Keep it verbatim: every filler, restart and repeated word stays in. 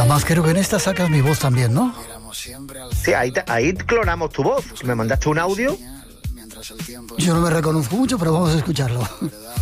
Además creo que en esta sacas mi voz también, ¿no? Sí, ahí, te, ahí clonamos tu voz. Me mandaste un audio. Yo no me reconozco mucho, pero vamos a escucharlo.